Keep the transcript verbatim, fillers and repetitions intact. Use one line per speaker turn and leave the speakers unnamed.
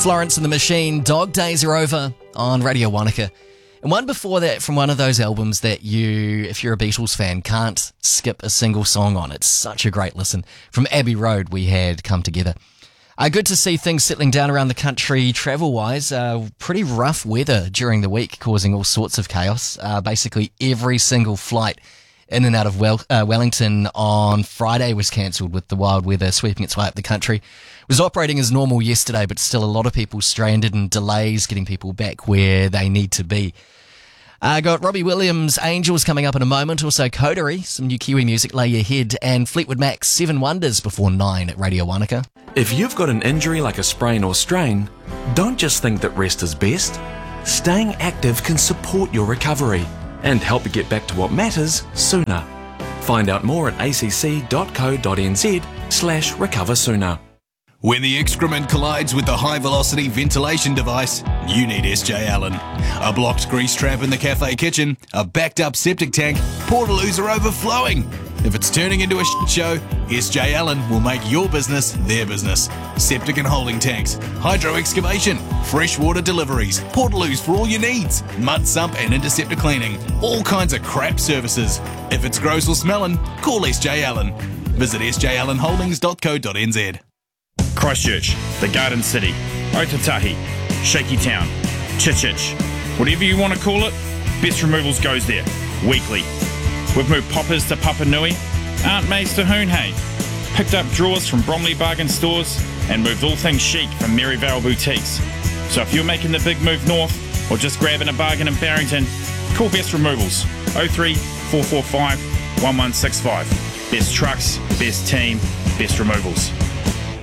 Florence and the Machine, Dog Days Are Over on Radio Wanaka. And one before that from one of those albums that you, if you're a Beatles fan, can't skip a single song on. It's such a great listen. From Abbey Road, we had Come Together. Uh, good to see things settling down around the country travel-wise. Uh, pretty rough weather during the week, causing all sorts of chaos. Uh, basically, every single flight in and out of Well, uh, Wellington on Friday was cancelled with the wild weather sweeping its way up the country. It was operating as normal yesterday, but still a lot of people stranded and delays getting people back where they need to be. I uh, got Robbie Williams' Angels coming up in a moment, also Coterie, some new Kiwi music, Lay Your Head, and Fleetwood Mac's Seven Wonders before nine at Radio Wanaka.
If you've got an injury like a sprain or strain, don't just think that rest is best. Staying active can support your recovery and help you get back to what matters sooner. Find out more at acc.co.nz slash recover sooner.
When the excrement collides with the high-velocity ventilation device, you need S J Allen. A blocked grease trap in the cafe kitchen, a backed-up septic tank, portaloos are overflowing. If it's turning into a shit show, S J Allen will make your business their business. Septic and holding tanks, hydro excavation, freshwater deliveries, portaloos for all your needs, mud sump and interceptor cleaning, all kinds of crap services. If it's gross or smelling, call S J Allen. Visit s j allen holdings dot co dot n z.
Christchurch, the Garden City, Otatahi, Shaky Town, Chichich, whatever you want to call it, Best Removals goes there, weekly. We've moved poppers to Papa Nui, Aunt May's to Hoonhay, picked up drawers from Bromley Bargain Stores, and moved all things chic from Maryvale Boutiques. So if you're making the big move north, or just grabbing a bargain in Barrington, call Best Removals, oh three four four five one one six five. Best trucks, best team, best removals.